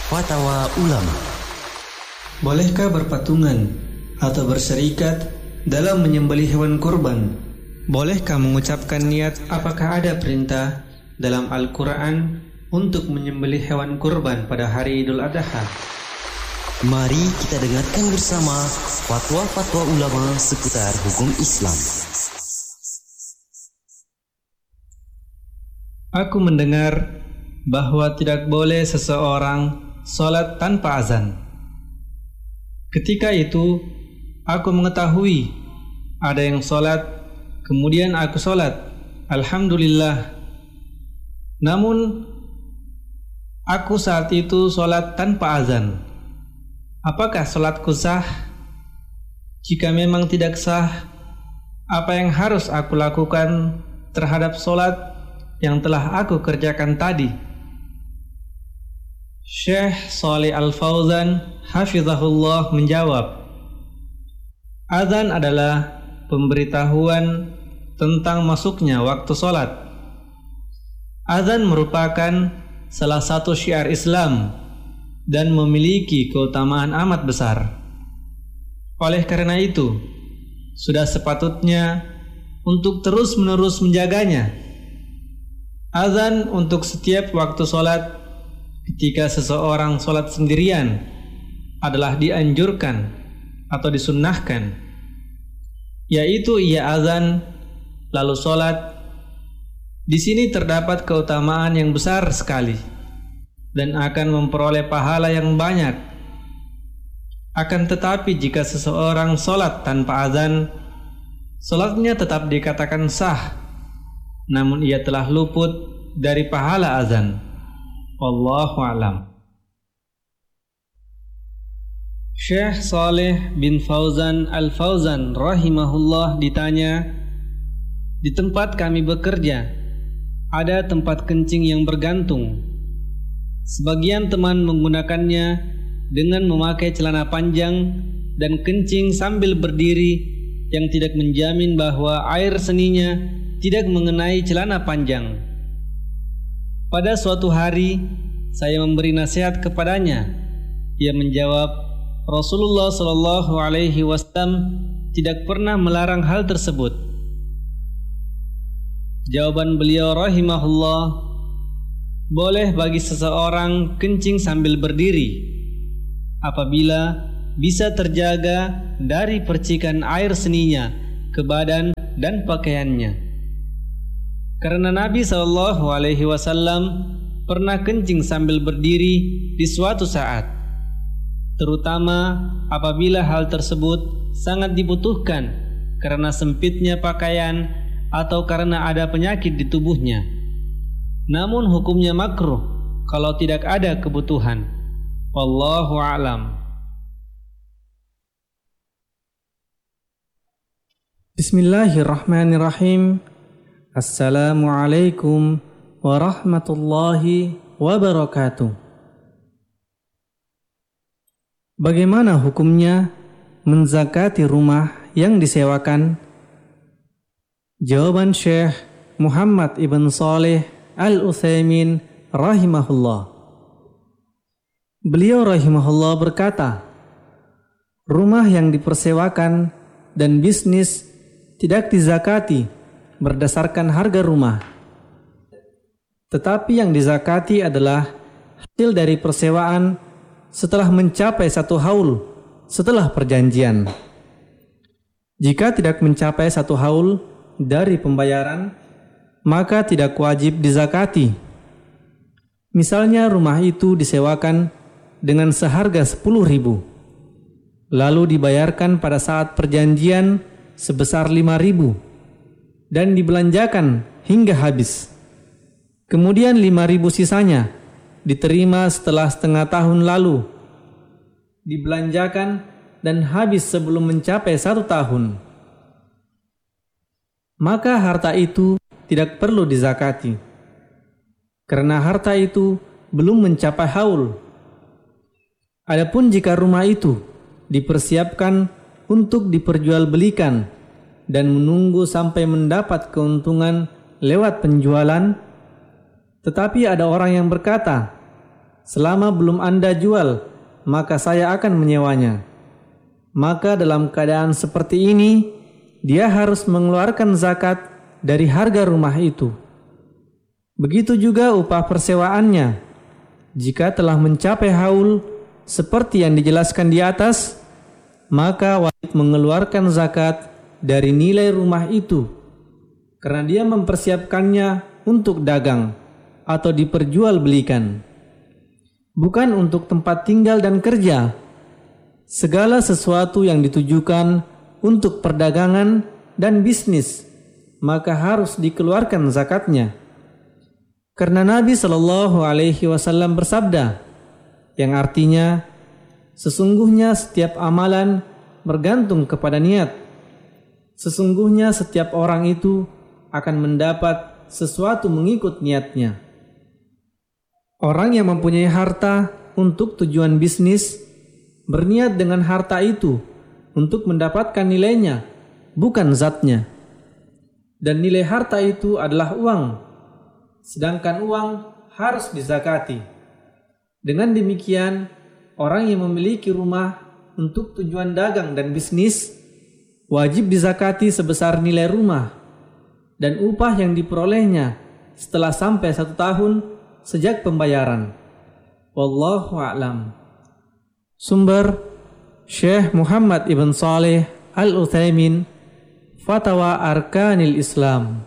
Fatwa Ulama. Bolehkah berpatungan atau berserikat dalam menyembelih hewan kurban? Bolehkah mengucapkan niat? Apakah ada perintah dalam Al-Quran untuk menyembelih hewan kurban pada hari Idul Adha? Mari kita dengarkan bersama fatwa-fatwa ulama seputar hukum Islam. Aku mendengar bahwa tidak boleh seseorang sholat tanpa azan. Ketika itu, aku mengetahui ada yang sholat, kemudian aku sholat. Alhamdulillah. Namun, aku saat itu sholat tanpa azan. Apakah sholatku sah? Jika memang tidak sah, apa yang harus aku lakukan terhadap sholat yang telah aku kerjakan tadi? Syekh Shalih Al-Fauzan hafizahullah menjawab, azan adalah pemberitahuan tentang masuknya waktu sholat. Azan merupakan salah satu syiar Islam dan memiliki keutamaan amat besar. Oleh karena itu, sudah sepatutnya untuk terus-menerus menjaganya. Azan untuk setiap waktu sholat ketika seseorang sholat sendirian adalah dianjurkan atau disunnahkan, yaitu ia azan lalu sholat. Di sini terdapat keutamaan yang besar sekali dan akan memperoleh pahala yang banyak. Akan tetapi jika seseorang sholat tanpa azan, sholatnya tetap dikatakan sah, namun ia telah luput dari pahala azan. Wallahu a'lam. Syekh Shalih bin Fauzan Al-Fauzan rahimahullah ditanya, di tempat kami bekerja ada tempat kencing yang bergantung. Sebagian teman menggunakannya dengan memakai celana panjang dan kencing sambil berdiri yang tidak menjamin bahwa air seninya tidak mengenai celana panjang. Pada suatu hari, saya memberi nasihat kepadanya. Ia menjawab, Rasulullah Shallallahu Alaihi Wasallam tidak pernah melarang hal tersebut. Jawaban beliau rahimahullah, boleh bagi seseorang kencing sambil berdiri apabila bisa terjaga dari percikan air seninya ke badan dan pakaiannya. Karena Nabi SAW pernah kencing sambil berdiri di suatu saat, terutama apabila hal tersebut sangat dibutuhkan karena sempitnya pakaian atau karena ada penyakit di tubuhnya. Namun hukumnya makruh kalau tidak ada kebutuhan. Wallahu a'lam. Bismillahirrahmanirrahim. Assalamualaikum warahmatullahi wabarakatuh. Bagaimana hukumnya menzakati rumah yang disewakan? Jawaban Syekh Muhammad ibn Shalih Al-Utsaimin rahimahullah. Beliau rahimahullah berkata, rumah yang dipersewakan dan bisnis tidak dizakati berdasarkan harga rumah, tetapi yang dizakati adalah hasil dari persewaan setelah mencapai 1 haul setelah perjanjian. Jika tidak mencapai 1 haul dari pembayaran, maka tidak wajib dizakati. Misalnya rumah itu disewakan dengan seharga 10.000, lalu dibayarkan pada saat perjanjian sebesar 5.000 dan dibelanjakan hingga habis. Kemudian 5.000 sisanya diterima setelah setengah tahun lalu, dibelanjakan dan habis sebelum mencapai 1 tahun. Maka harta itu tidak perlu dizakati, karena harta itu belum mencapai haul. Adapun jika rumah itu dipersiapkan untuk diperjualbelikan dan menunggu sampai mendapat keuntungan lewat penjualan, tetapi ada orang yang berkata, selama belum Anda jual, maka saya akan menyewanya. Maka dalam keadaan seperti ini, dia harus mengeluarkan zakat dari harga rumah itu. Begitu juga upah persewaannya. Jika telah mencapai haul seperti yang dijelaskan di atas, maka wajib mengeluarkan zakat dari nilai rumah itu, karena dia mempersiapkannya untuk dagang atau diperjualbelikan, bukan untuk tempat tinggal dan kerja. Segala sesuatu yang ditujukan untuk perdagangan dan bisnis, maka harus dikeluarkan zakatnya. Karena Nabi SAW bersabda, yang artinya, sesungguhnya setiap amalan bergantung kepada niat. Sesungguhnya setiap orang itu akan mendapat sesuatu mengikut niatnya. Orang yang mempunyai harta untuk tujuan bisnis, berniat dengan harta itu untuk mendapatkan nilainya, bukan zatnya. Dan nilai harta itu adalah uang, sedangkan uang harus dizakati. Dengan demikian, orang yang memiliki rumah untuk tujuan dagang dan bisnis wajib dizakati sebesar nilai rumah dan upah yang diperolehnya setelah sampai 1 tahun sejak pembayaran. Wallahu a'lam. Sumber Syekh Muhammad Ibn Saleh Al-Utsaimin, Fatwa Arkanil Islam.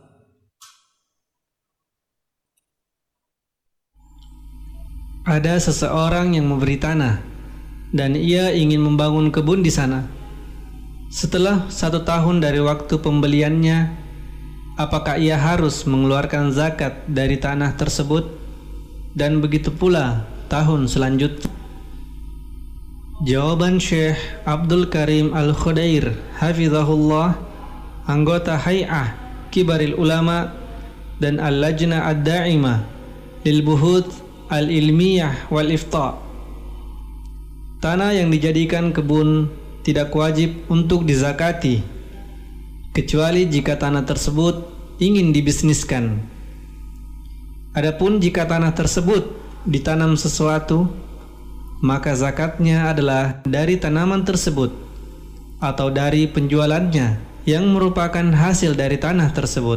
Ada seseorang yang memberi tanah dan ia ingin membangun kebun di sana. Setelah 1 tahun dari waktu pembeliannya, apakah ia harus mengeluarkan zakat dari tanah tersebut? Dan begitu pula tahun selanjutnya. Jawaban Syekh Abdul Karim Al-Khudair hafizahullah, anggota Hay'ah Kibaril Ulama dan Al-Lajna Ad-Da'imah lil Buhuth Al-Ilmiyah wal Ifta. Tanah yang dijadikan kebun tidak wajib untuk dizakati, kecuali jika tanah tersebut ingin dibisniskan. Adapun jika tanah tersebut ditanam sesuatu, maka zakatnya adalah dari tanaman tersebut atau dari penjualannya yang merupakan hasil dari tanah tersebut.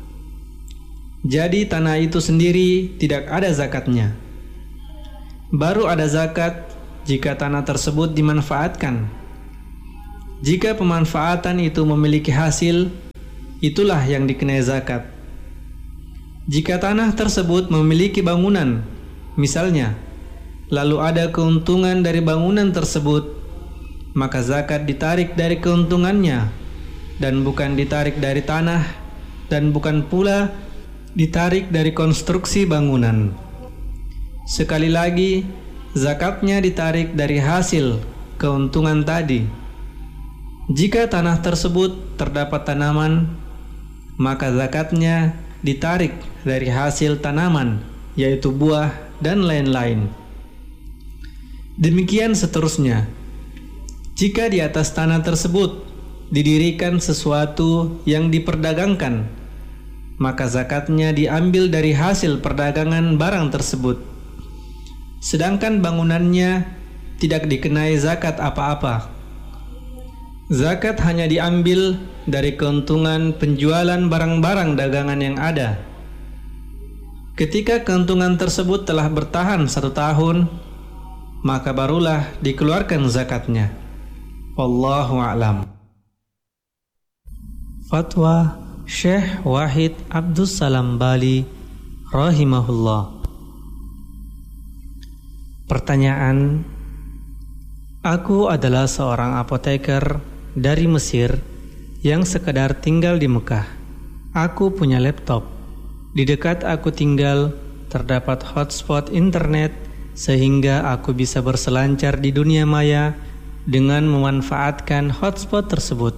Jadi tanah itu sendiri tidak ada zakatnya. Baru ada zakat jika tanah tersebut dimanfaatkan. Jika pemanfaatan itu memiliki hasil, itulah yang dikenai zakat. Jika tanah tersebut memiliki bangunan, misalnya, lalu ada keuntungan dari bangunan tersebut, maka zakat ditarik dari keuntungannya dan bukan ditarik dari tanah, dan bukan pula ditarik dari konstruksi bangunan. Sekali lagi, zakatnya ditarik dari hasil keuntungan tadi. Jika tanah tersebut terdapat tanaman, maka zakatnya ditarik dari hasil tanaman, yaitu buah dan lain-lain. Demikian seterusnya. Jika di atas tanah tersebut didirikan sesuatu yang diperdagangkan, maka zakatnya diambil dari hasil perdagangan barang tersebut. Sedangkan bangunannya tidak dikenai zakat apa-apa. Zakat hanya diambil dari keuntungan penjualan barang-barang dagangan yang ada. Ketika keuntungan tersebut telah bertahan 1 tahun, maka barulah dikeluarkan zakatnya. Wallahu a'lam. Fatwa Syekh Wahid Abdus Salam Bali rahimahullah. Pertanyaan: aku adalah seorang apoteker dari Mesir yang sekedar tinggal di Mekah. Aku punya laptop. Di dekat aku tinggal terdapat hotspot internet sehingga aku bisa berselancar di dunia maya dengan memanfaatkan hotspot tersebut.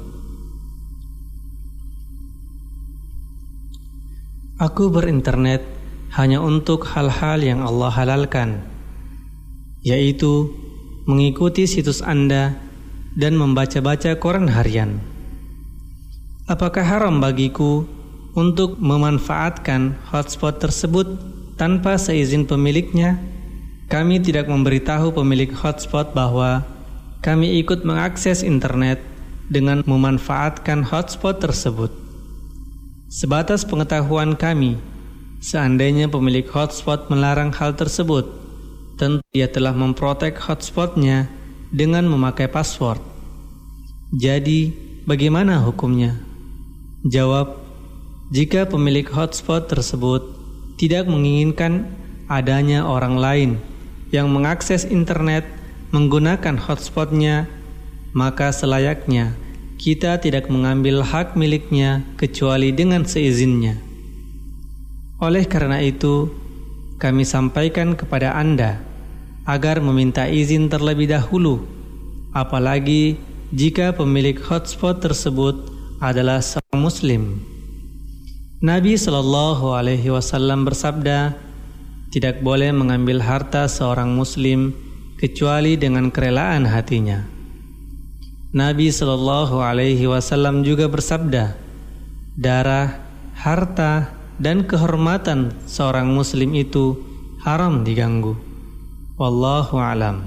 Aku berinternet hanya untuk hal-hal yang Allah halalkan, yaitu mengikuti situs Anda dan membaca-baca koran harian. Apakah haram bagiku untuk memanfaatkan hotspot tersebut tanpa seizin pemiliknya? kami tidak memberitahu pemilik hotspot bahwa kami ikut mengakses internet dengan memanfaatkan hotspot tersebut. Sebatas pengetahuan kami, seandainya pemilik hotspot melarang hal tersebut, tentu dia telah memprotek hotspotnya dengan memakai password. Jadi, bagaimana hukumnya? Jawab, jika pemilik hotspot tersebut tidak menginginkan adanya orang lain yang mengakses internet menggunakan hotspotnya, maka selayaknya kita tidak mengambil hak miliknya kecuali dengan seizinnya. Oleh karena itu, kami sampaikan kepada Anda agar meminta izin terlebih dahulu, apalagi jika pemilik hotspot tersebut adalah seorang Muslim. Nabi SAW bersabda, tidak boleh mengambil harta seorang Muslim kecuali dengan kerelaan hatinya. Nabi SAW juga bersabda, darah, harta, dan kehormatan seorang Muslim itu haram diganggu. Wallahu a'lam.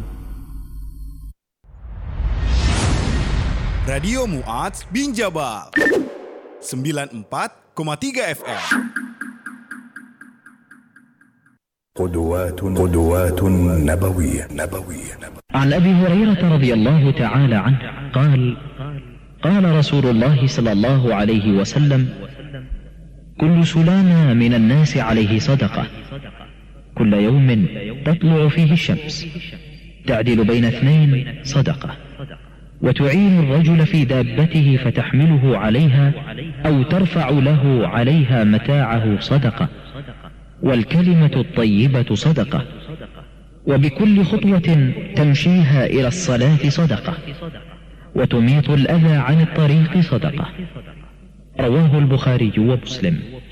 Radio Mu'adz bin Jabal 94,3 FM. قدوات نبوية. عن أبي هريرة رضي الله تعالى عنه قال رسول الله صلى الله عليه وسلم: كل سلامة من الناس عليه صدقة، كل يوم تطلع فيه الشمس، تعدل بين اثنين صدقة، وتعين الرجل في دابته فتحمله عليها أو ترفع له عليها متاعه صدقة، والكلمة الطيبة صدقة، وبكل خطوة تمشيها إلى الصلاة صدقة، وتميط الأذى عن الطريق صدقة. رواه البخاري ومسلم.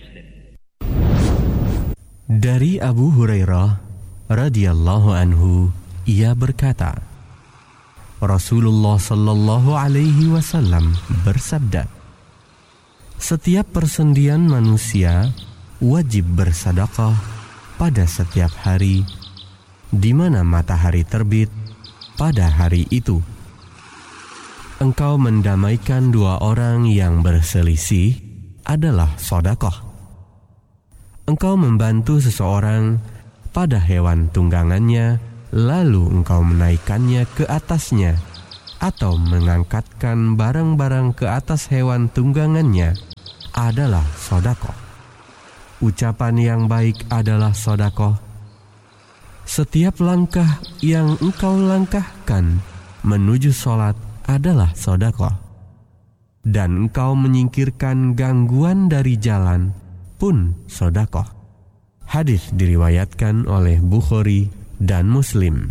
Dari Abu Hurairah radhiyallahu anhu, ia berkata, Rasulullah sallallahu alaihi wasallam bersabda, setiap persendian manusia wajib bersedekah pada setiap hari di mana matahari terbit pada hari itu. Engkau mendamaikan dua orang yang berselisih adalah sedekah. Engkau membantu seseorang pada hewan tunggangannya, lalu engkau menaikkannya ke atasnya atau mengangkatkan barang-barang ke atas hewan tunggangannya adalah sedekah. Ucapan yang baik adalah sedekah. Setiap langkah yang engkau langkahkan menuju salat adalah sedekah. Dan engkau menyingkirkan gangguan dari jalan pun sedekah. Hadis diriwayatkan oleh Bukhari dan Muslim.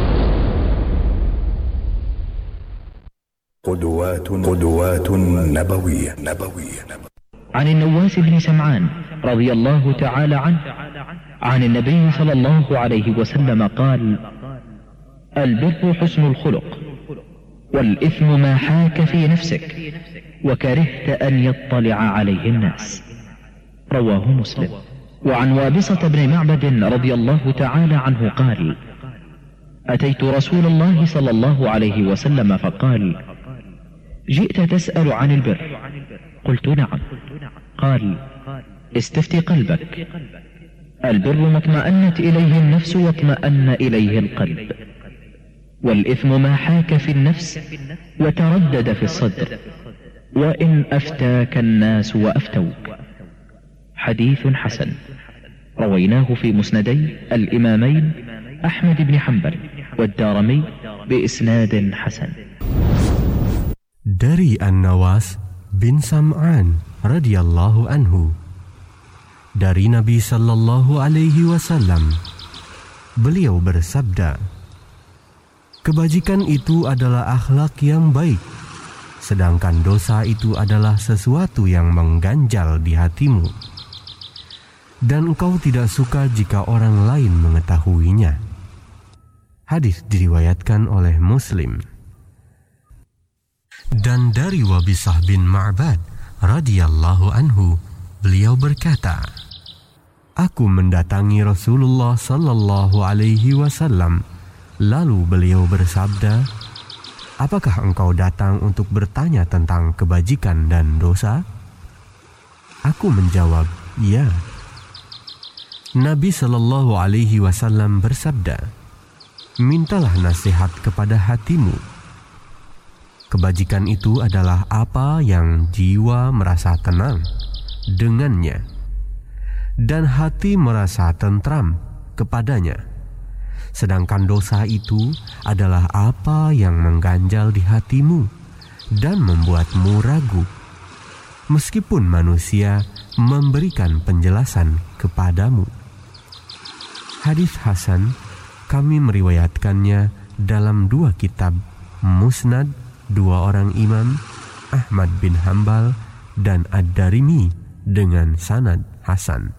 قدوات نبوية. عن النواس بن سمعان رضي الله تعالى عنه عن النبي صلى الله عليه وسلم قال: البر حسن الخلق، والإثم ما حاك في نفسك وكرهت أن يطلع عليه الناس. رواه مسلم. وعن وابصة بن معبد رضي الله تعالى عنه قال: أتيت رسول الله صلى الله عليه وسلم فقال: جئت تسأل عن البر؟ قلت: نعم. قال: استفتي قلبك، البر ما اطمأنت إليه النفس واطمأن إليه القلب، والإثم ما حاك في النفس وتردد في الصدر، وإن أفتاك الناس وأفتوك. حديث حسن، رويناه في مسندي الإمامين أحمد بن حنبل والدارمي بإسناد حسن. Dari An-Nawas bin Sam'an radhiyallahu anhu, dari Nabi sallallahu alaihi wasallam, beliau bersabda, kebajikan itu adalah akhlak yang baik, sedangkan dosa itu adalah sesuatu yang mengganjal di hatimu, dan engkau tidak suka jika orang lain mengetahuinya. Hadis diriwayatkan oleh Muslim. Dan dari Wabisah bin Ma'bad radhiyallahu anhu, beliau berkata, Aku mendatangi Rasulullah sallallahu alaihi wasallam. Lalu beliau bersabda, "Apakah engkau datang untuk bertanya tentang kebajikan dan dosa?" Aku menjawab, "Ya." Nabi sallallahu alaihi wasallam bersabda, "Mintalah nasihat kepada hatimu. Kebajikan itu adalah apa yang jiwa merasa tenang dengannya dan hati merasa tentram kepadanya. Sedangkan dosa itu adalah apa yang mengganjal di hatimu dan membuatmu ragu, meskipun manusia memberikan penjelasan kepadamu." Hadis hasan kami meriwayatkannya dalam 2 kitab Musnad 2 orang imam, Ahmad bin Hanbal dan Ad-Darimi dengan sanad hasan.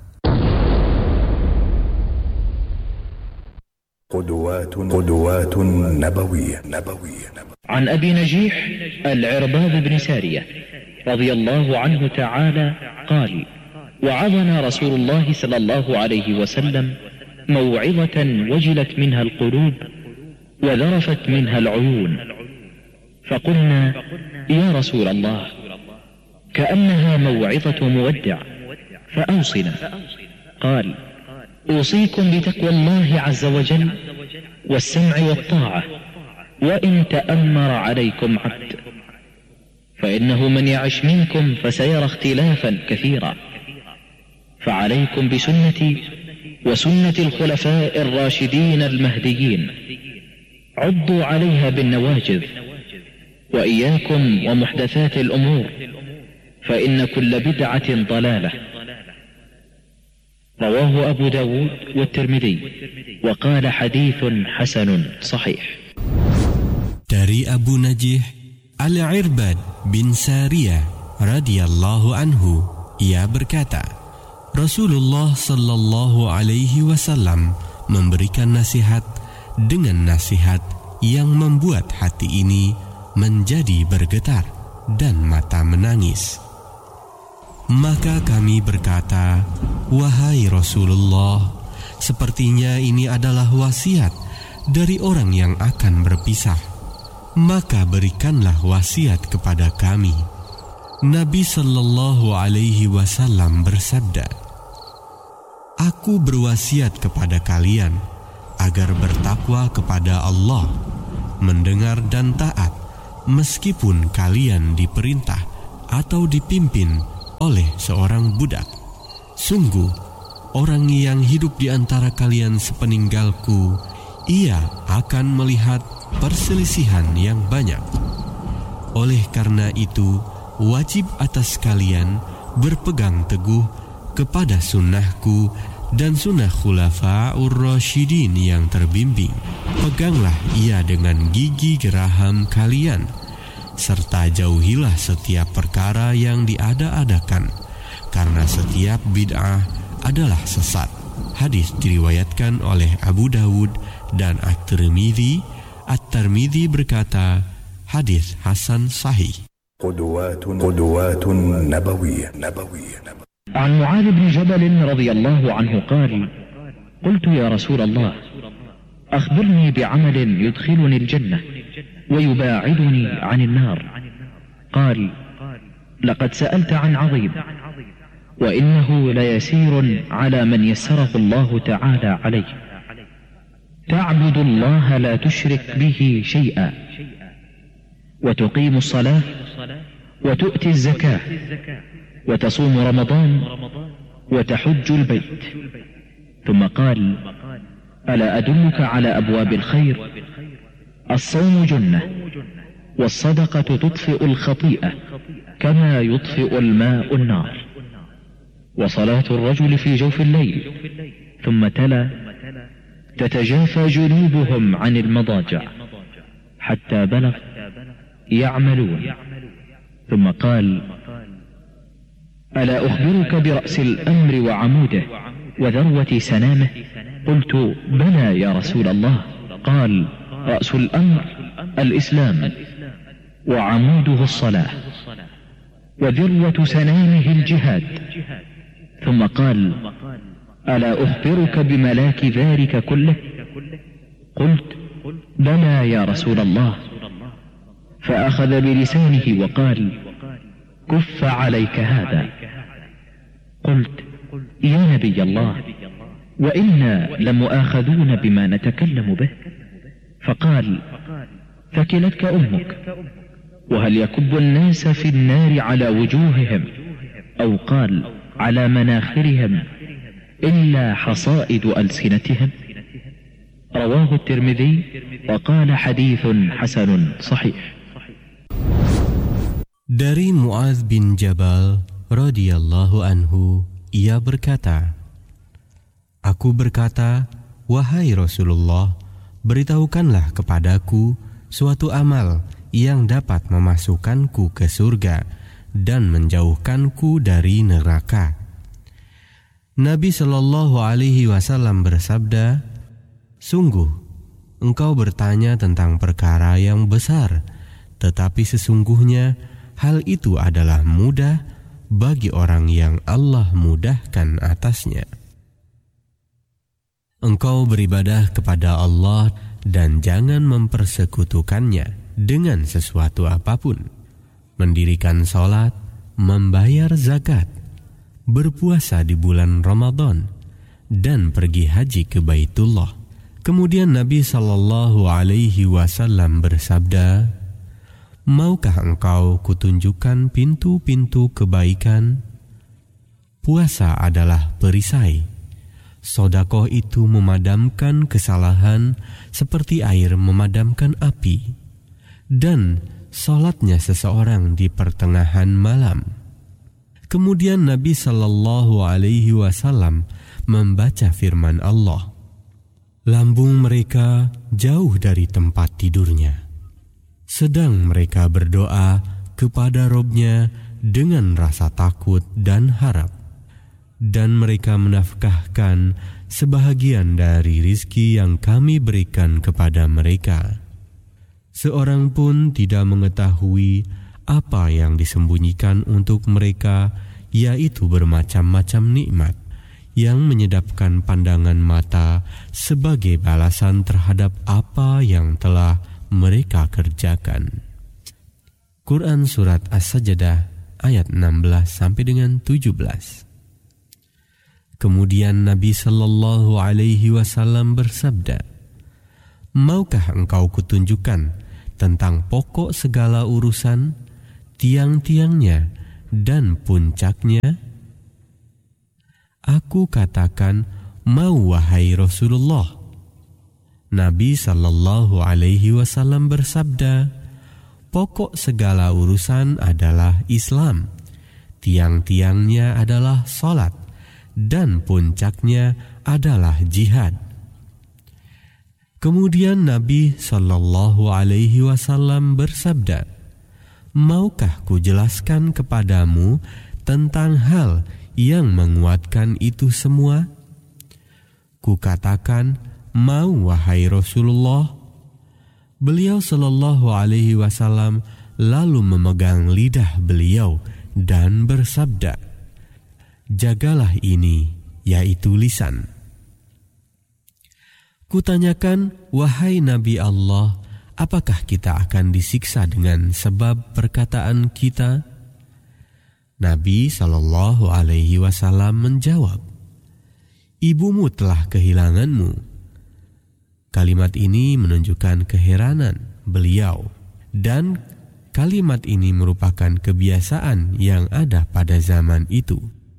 قدوات نبوية. عن أبي نجيح العرباض بن سارية رضي الله عنه تعالى قال: وعظنا رسول الله صلى الله عليه وسلم موعظة وجلت منها القلوب وذرفت منها العيون، فقلنا: يا رسول الله، كأنها موعظة مودع، فأوصنا. قال: أوصيكم بتقوى الله عز وجل والسمع والطاعة وإن تأمر عليكم عبد، فإنه من يعش منكم فسيرى اختلافا كثيرا، فعليكم بسنتي وسنة الخلفاء الراشدين المهديين، عضوا عليها بالنواجذ، وإياكم ومحدثات الأمور، فإن كل بدعة ضلالة. رواه أبو داود والترمذي وقال حديث حسن صحيح. Dari Abu Najih Al-Irbad bin Sariyah radhiyallahu anhu, ia berkata, Rasulullah sallallahu alaihi wasallam memberikan nasihat dengan nasihat yang membuat hati ini menjadi bergetar dan mata menangis. Maka kami berkata, "Wahai Rasulullah, sepertinya ini adalah wasiat dari orang yang akan berpisah. Maka berikanlah wasiat kepada kami." Nabi sallallahu alaihi wasallam bersabda, "Aku berwasiat kepada kalian agar bertakwa kepada Allah, mendengar dan taat meskipun kalian diperintah atau dipimpin oleh seorang budak. Sungguh, orang yang hidup di antara kalian sepeninggalku, ia akan melihat perselisihan yang banyak. Oleh karena itu, wajib atas kalian berpegang teguh kepada sunnahku dan sunnah khulafa'ur rasyidin yang terbimbing. Peganglah ia dengan gigi geraham kalian, serta jauhilah setiap perkara yang diada-adakan, karena setiap bid'ah adalah sesat." Hadis diriwayatkan oleh Abu Dawud dan At-Tirmidzi. At-Tirmidzi berkata, hadis hasan sahih. قدوات نبوية. عن معاذ بن جبل رضي الله عنه قال: قلت يا رسول الله، أخبرني بعمل يدخلني الجنة ويباعدني عن النار. قال: لقد سألت عن عظيم، وإنه ليسير على من يسره الله تعالى عليه. تعبد الله لا تشرك به شيئا، وتقيم الصلاة، وتؤتي الزكاة، وتصوم رمضان، وتحج البيت. ثم قال: ألا أدلك على أبواب الخير؟ الصوم جنة، والصدقة تطفئ الخطيئة كما يطفئ الماء النار، وصلاة الرجل في جوف الليل. ثم تلا: تتجافى جنوبهم عن المضاجع، حتى بلغ: يعملون. ثم قال: ألا أخبرك برأس الأمر وعموده وذروة سنامه؟ قلت: بلى يا رسول الله. قال: رأس الأمر الإسلام، وعموده الصلاة، وذروة سنامه الجهاد. ثم قال: ألا أخبرك بملاك ذلك كله؟ قلت بلى يا رسول الله. فأخذ بلسانه وقال كف عليك هذا. قلت يا نبي الله وإنا لمؤاخذون بما نتكلم به. فقال ثكلتك أمك. وهل يكب الناس في النار على وجوههم أو قال على مناخرهم إلا حصائد ألسنتهم؟ رواه الترمذي وقال حديث حسن صحيح. Dari Mu'adz bin Jabal radhiyallahu anhu, ia berkata, aku berkata, wahai Rasulullah, beritahukanlah kepadaku suatu amal yang dapat memasukkanku ke surga dan menjauhkanku dari neraka. Nabi Shallallahu Alaihi Wasallam bersabda, sungguh engkau bertanya tentang perkara yang besar, tetapi sesungguhnya hal itu adalah mudah bagi orang yang Allah mudahkan atasnya. Engkau beribadah kepada Allah dan jangan mempersekutukannya dengan sesuatu apapun. Mendirikan sholat, membayar zakat, berpuasa di bulan Ramadan, dan pergi haji ke Baitullah. Kemudian Nabi Shallallahu Alaihi Wasallam bersabda, maukah engkau kutunjukkan pintu-pintu kebaikan? Puasa adalah perisai. Sedekah itu memadamkan kesalahan seperti air memadamkan api. Dan salatnya seseorang di pertengahan malam. Kemudian Nabi Shallallahu Alaihi Wasallam membaca firman Allah, lambung mereka jauh dari tempat tidurnya, sedang mereka berdoa kepada Robnya dengan rasa takut dan harap, dan mereka menafkahkan sebahagian dari rizki yang kami berikan kepada mereka. Seorang pun tidak mengetahui apa yang disembunyikan untuk mereka, yaitu bermacam-macam nikmat yang menyedapkan pandangan mata sebagai balasan terhadap apa yang telah mereka kerjakan. Quran Surat As-Sajdah ayat 16 sampai dengan 17. Kemudian Nabi Sallallahu Alaihi Wasallam bersabda, maukah engkau kutunjukkan tentang pokok segala urusan, tiang-tiangnya dan puncaknya? Aku katakan, mau wahai Rasulullah. Nabi Sallallahu Alaihi Wasallam bersabda, pokok segala urusan adalah Islam, tiang-tiangnya adalah salat, dan puncaknya adalah jihad. Kemudian Nabi Sallallahu Alaihi Wasallam bersabda, maukah ku jelaskan kepadamu tentang hal yang menguatkan itu semua? Ku katakan, mau wahai Rasulullah. Beliau Sallallahu Alaihi Wasallam lalu memegang lidah beliau dan bersabda, jagalah ini, yaitu lisan. Kutanyakan, wahai Nabi Allah, apakah kita akan disiksa dengan sebab perkataan kita? Nabi Shallallahu Alaihi Wasallam menjawab, ibumu telah kehilanganmu. Kalimat ini menunjukkan keheranan beliau, dan kalimat ini merupakan kebiasaan yang ada pada zaman itu.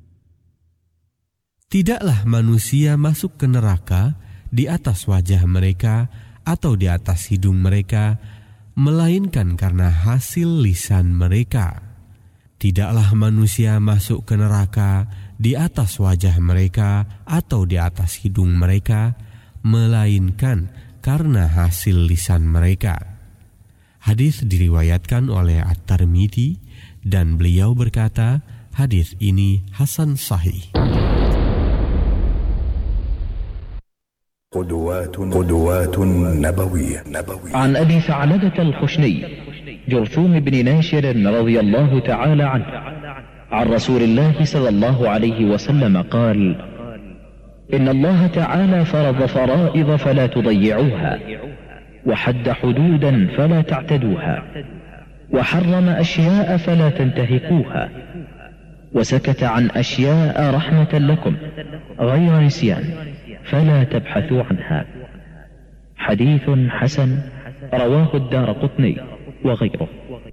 Tidaklah manusia masuk ke neraka di atas wajah mereka atau di atas hidung mereka, melainkan karena hasil lisan mereka. Tidaklah manusia masuk ke neraka di atas wajah mereka atau di atas hidung mereka, melainkan karena hasil lisan mereka. Hadis diriwayatkan oleh At-Tirmidzi dan beliau berkata, hadis ini hasan sahih. قدوات نبوية. عن أبي ثعلبة الخشني جرثوم بن ناشر رضي الله تعالى عنه عن رسول الله صلى الله عليه وسلم قال: إن الله تعالى فرض فرائض فلا تضيعوها وحد حدودا فلا تعتدوها وحرم أشياء فلا تنتهكوها وسكت عن أشياء رحمة لكم غير نسيان فلا تبحثوا عنها. حديث حسن رواه الدارقطني وغيره.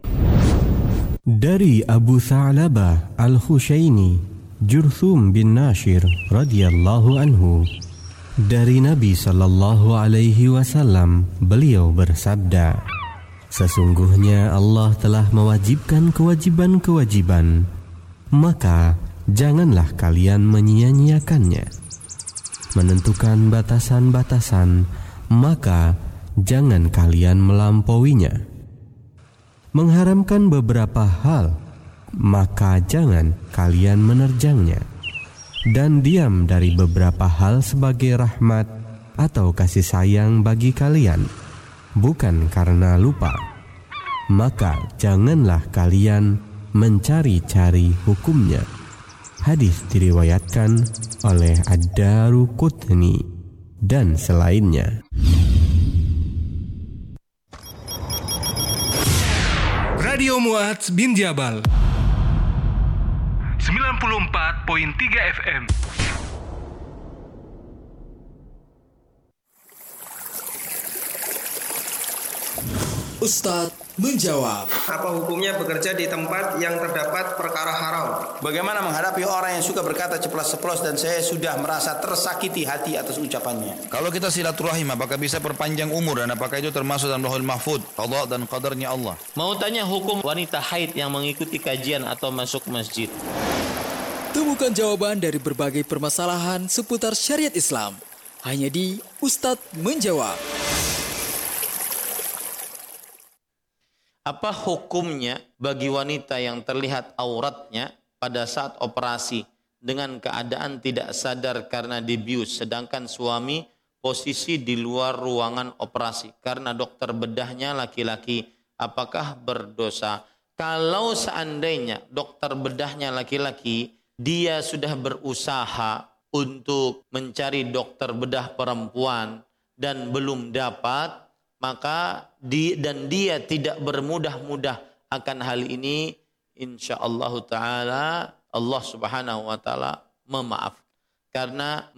Dari Abu Tha'labah Al-Khushaini Jurthum bin Nashir radhiyallahu anhu, dari Nabi sallallahu alaihi wasallam, beliau bersabda, sesungguhnya Allah telah mewajibkan kewajiban-kewajiban, maka janganlah kalian menyia-nyiakannya. Menentukan batasan-batasan, maka jangan kalian melampauinya. Mengharamkan beberapa hal, maka jangan kalian menerjangnya. Dan diam dari beberapa hal sebagai rahmat atau kasih sayang bagi kalian, bukan karena lupa, maka janganlah kalian mencari-cari hukumnya. Hadis diriwayatkan oleh Ad-Daraqutni dan selainnya. Radio Mu'adz bin Jabal 94.3 FM. Ustadz menjawab. Apa hukumnya bekerja di tempat yang terdapat perkara haram? Bagaimana menghadapi orang yang suka berkata ceplas-ceplos dan saya sudah merasa tersakiti hati atas ucapannya? Kalau kita silaturahim, apakah bisa perpanjang umur dan apakah itu termasuk dalam Lauhul Mahfuz, qada dan qadarnya Allah? Mau tanya hukum wanita haid yang mengikuti kajian atau masuk masjid. Temukan jawaban dari berbagai permasalahan seputar syariat Islam hanya di Ustadz Menjawab. Apa hukumnya bagi wanita yang terlihat auratnya pada saat operasi dengan keadaan tidak sadar karena dibius, sedangkan suami posisi di luar ruangan operasi karena dokter bedahnya laki-laki, apakah berdosa? Kalau seandainya dokter bedahnya laki-laki, dia sudah berusaha untuk mencari dokter bedah perempuan dan belum dapat, maka dia tidak bermudah-mudah akan hal ini, insyaallah taala Allah Subhanahu wa taala memaafkan, karena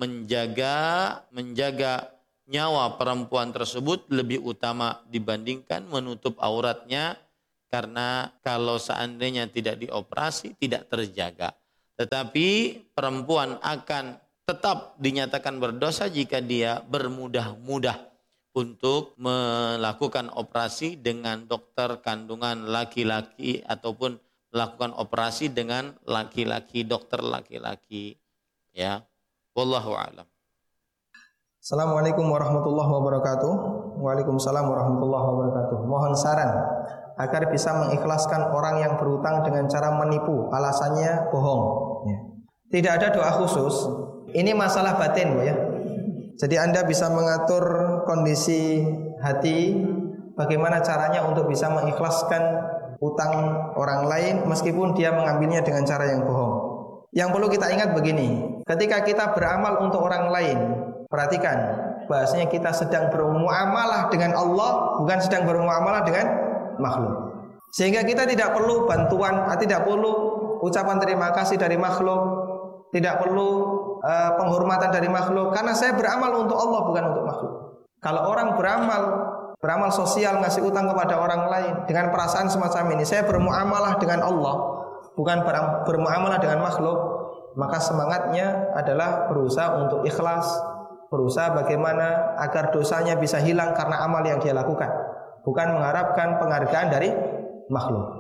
menjaga nyawa perempuan tersebut lebih utama dibandingkan menutup auratnya, karena kalau seandainya tidak dioperasi tidak terjaga. Tetapi perempuan akan tetap dinyatakan berdosa jika dia bermudah-mudah untuk melakukan operasi dengan dokter kandungan laki-laki ataupun melakukan operasi dengan laki-laki, dokter laki-laki, ya. Wallahu a'lam. Assalamualaikum warahmatullahi wabarakatuh. Waalaikumsalam warahmatullahi wabarakatuh. Mohon saran agar bisa mengikhlaskan orang yang berutang dengan cara menipu, alasannya bohong, ya. Tidak ada doa khusus. Ini masalah batin, ya. Jadi Anda bisa mengatur kondisi hati, bagaimana caranya untuk bisa mengikhlaskan utang orang lain meskipun dia mengambilnya dengan cara yang bohong. Yang perlu kita ingat begini, ketika kita beramal untuk orang lain, perhatikan bahasanya kita sedang bermuamalah dengan Allah, bukan sedang bermuamalah dengan makhluk. Sehingga kita tidak perlu bantuan, tidak perlu ucapan terima kasih dari makhluk, tidak perlu penghormatan dari makhluk, karena saya beramal untuk Allah bukan untuk makhluk. Kalau orang beramal sosial, ngasih utang kepada orang lain dengan perasaan semacam ini, saya bermuamalah dengan Allah bukan bermuamalah dengan makhluk, maka semangatnya adalah berusaha untuk ikhlas, berusaha bagaimana agar dosanya bisa hilang karena amal yang dia lakukan, bukan mengharapkan penghargaan dari makhluk.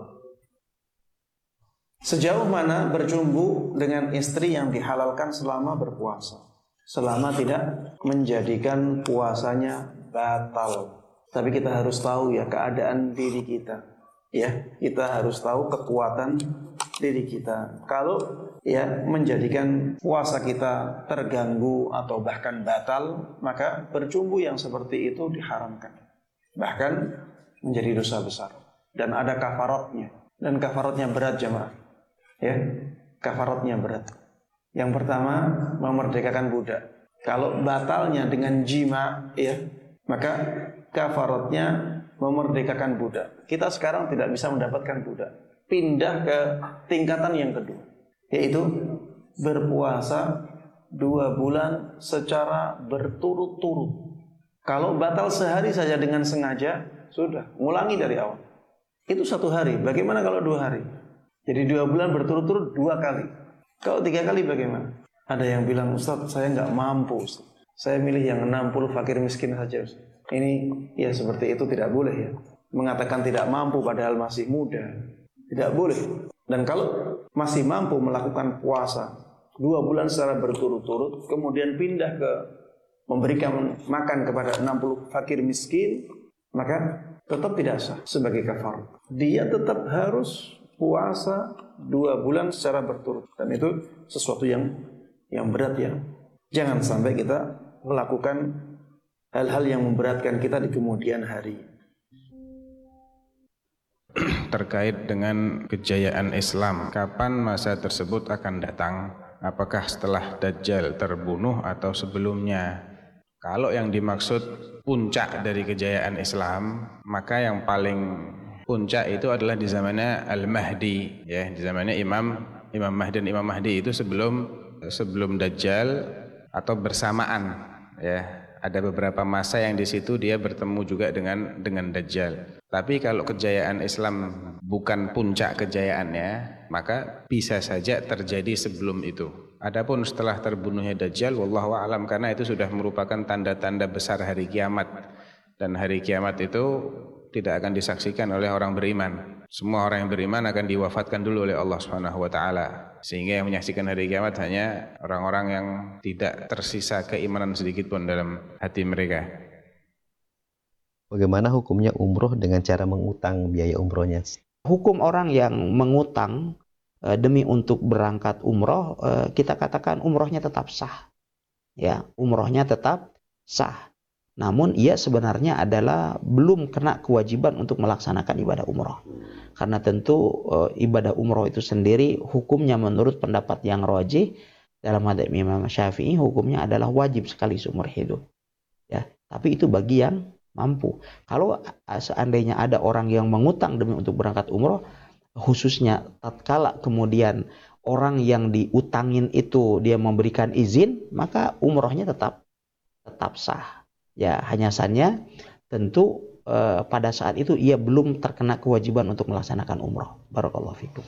Sejauh mana berjumbu dengan istri yang dihalalkan selama berpuasa, selama tidak menjadikan puasanya batal. Tapi kita harus tahu ya keadaan diri kita, ya, kita harus tahu kekuatan diri kita. Kalau ya menjadikan puasa kita terganggu atau bahkan batal, maka berjumbu yang seperti itu diharamkan, bahkan menjadi dosa besar, dan ada kafaratnya, dan kafaratnya berat, jemaah. Ya, kafaratnya berat. Yang pertama, memerdekakan budak. Kalau batalnya dengan jima, ya, maka kafaratnya memerdekakan budak. Kita sekarang tidak bisa mendapatkan budak. Pindah ke tingkatan yang kedua, yaitu berpuasa 2 bulan secara berturut-turut. Kalau batal sehari saja dengan sengaja, sudah, ngulangi dari awal. Itu 1 hari. Bagaimana kalau 2 hari? Jadi 2 bulan berturut-turut 2 kali. Kalau 3 kali bagaimana? Ada yang bilang, Ustaz, saya nggak mampu, Ustaz. Saya milih yang 60 fakir miskin saja, Ustaz. Ini ya seperti itu tidak boleh ya. Mengatakan tidak mampu padahal masih muda, tidak boleh. Dan kalau masih mampu melakukan puasa 2 bulan secara berturut-turut, kemudian pindah ke memberikan makan kepada 60 fakir miskin, maka tetap tidak sah sebagai kafarat. Dia tetap harus puasa 2 bulan secara berturut. Dan itu sesuatu yang berat ya. Jangan sampai kita melakukan hal-hal yang memberatkan kita di kemudian hari. Terkait dengan kejayaan Islam, kapan masa tersebut akan datang? Apakah setelah Dajjal terbunuh atau sebelumnya? Kalau yang dimaksud puncak dari kejayaan Islam, maka yang paling puncak itu adalah di zamannya Al-Mahdi, ya, di zamannya Imam Mahdi. Dan Imam Mahdi itu sebelum Dajjal atau bersamaan, ya. Ada beberapa masa yang di situ dia bertemu juga dengan Dajjal. Tapi kalau kejayaan Islam bukan puncak kejayaannya, maka bisa saja terjadi sebelum itu. Adapun setelah terbunuhnya Dajjal, wallahu a'lam, karena itu sudah merupakan tanda-tanda besar hari kiamat. Dan hari kiamat itu tidak akan disaksikan oleh orang beriman. Semua orang yang beriman akan diwafatkan dulu oleh Allah Subhanahu wa taala. Sehingga yang menyaksikan hari kiamat hanya orang-orang yang tidak tersisa keimanan sedikit pun dalam hati mereka. Bagaimana hukumnya umroh dengan cara mengutang biaya umrohnya? Hukum orang yang mengutang demi untuk berangkat umroh, kita katakan umrohnya tetap sah. Ya, umrohnya tetap sah. Namun ia sebenarnya adalah belum kena kewajiban untuk melaksanakan ibadah umroh. Karena tentu ibadah umroh itu sendiri hukumnya menurut pendapat yang rajih dalam madzhab Imam Syafi'i, hukumnya adalah wajib sekali seumur hidup. Ya, tapi itu bagi yang mampu. Kalau seandainya ada orang yang mengutang demi untuk berangkat umroh, khususnya tatkala kemudian orang yang diutangin itu dia memberikan izin, maka umrohnya tetap sah. Ya, hanya saja tentu pada saat itu ia belum terkena kewajiban untuk melaksanakan umroh. Barakallahu fikum.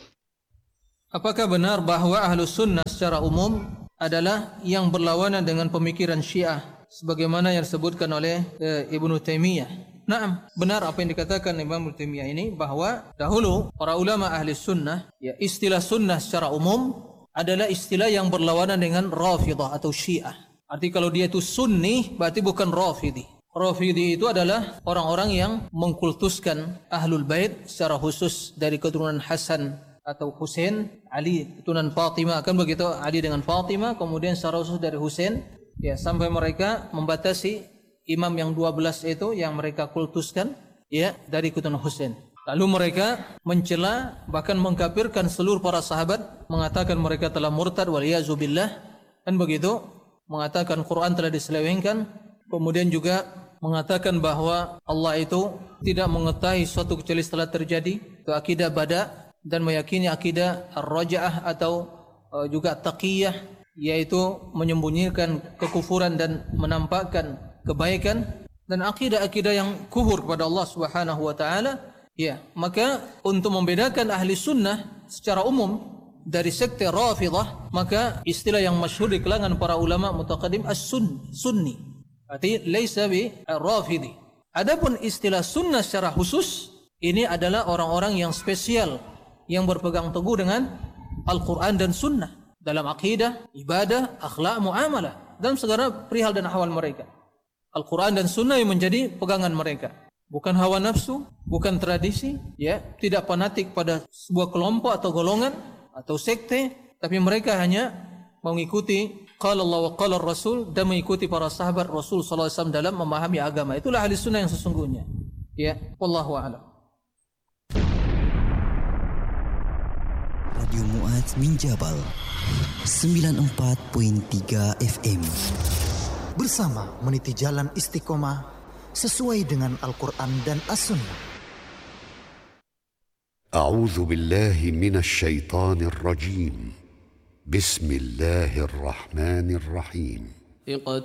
Apakah benar bahwa Ahlus Sunnah secara umum adalah yang berlawanan dengan pemikiran Syiah sebagaimana yang disebutkan oleh Ibnu Taimiyah? Naam, benar apa yang dikatakan Ibnu Taimiyah ini, bahwa dahulu para ulama Ahli Sunnah, ya, istilah sunnah secara umum adalah istilah yang berlawanan dengan Rafidah atau Syiah. Arti kalau dia itu Sunni berarti bukan Rafidhi. Rafidhi itu adalah orang-orang yang mengkultuskan Ahlul Bait secara khusus dari keturunan Hasan atau Husain, Ali keturunan Fatimah, kan begitu, Ali dengan Fatimah, kemudian secara khusus dari Husain, ya, sampai mereka membatasi imam yang 12 itu yang mereka kultuskan, ya, dari keturunan Husain. Lalu mereka mencela bahkan mengkafirkan seluruh para sahabat, mengatakan mereka telah murtad waliyazubillah, kan begitu, mengatakan Quran telah diselewengkan, kemudian juga mengatakan bahwa Allah itu tidak mengetahui suatu kecuali setelah terjadi, itu akidah bada, dan meyakini akidah ar-raja'ah atau juga taqiyah, yaitu menyembunyikan kekufuran dan menampakkan kebaikan, dan akidah-akidah yang kufur kepada Allah Subhanahu wa taala. Ya, maka untuk membedakan ahli sunnah secara umum dari sekte Rafidah, maka istilah yang masyhur di kalangan para ulama mutaqaddim as-sunni, arti laisa bi ar-rafidi. Adapun istilah sunnah secara khusus ini adalah orang-orang yang spesial yang berpegang teguh dengan Al-Qur'an dan sunnah dalam akidah, ibadah, akhlak, muamalah, dalam segala perihal dan ahwal mereka. Al-Qur'an dan sunnah yang menjadi pegangan mereka. Bukan hawa nafsu, bukan tradisi, ya, tidak fanatik pada sebuah kelompok atau golongan atau sekte, tapi mereka hanya mengikuti qala Allah wa qala Rasul dan mengikuti para sahabat Rasul sallallahu alaihi wasallam dalam memahami agama. Itulah ahli sunnah yang sesungguhnya. Ya, wallahu a'lam. Radio Mu'adz min Jabal 94.3 FM. bersama meniti jalan istiqomah sesuai dengan Al-Quran dan As-Sunnah. أعوذ بالله من الشيطان الرجيم بسم الله الرحمن الرحيم